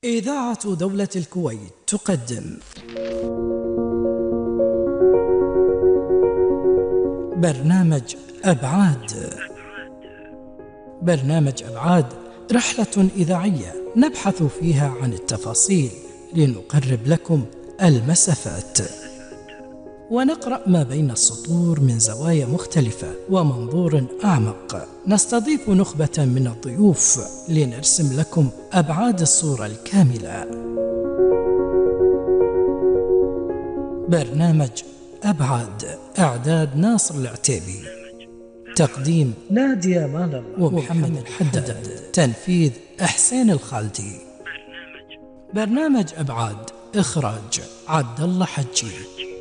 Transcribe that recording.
إذاعة دولة الكويت تقدم برنامج أبعاد. برنامج أبعاد رحلة إذاعية نبحث فيها عن التفاصيل لنقرب لكم المسافات، ونقرأ ما بين السطور من زوايا مختلفة ومنظور أعمق. نستضيف نخبة من الضيوف لنرسم لكم أبعاد الصورة الكاملة. برنامج أبعاد، إعداد ناصر العتيبي، تقديم نادية مالر ومحمد الحداد، تنفيذ حسين الخالدي. برنامج أبعاد، إخراج عبد الله حجي.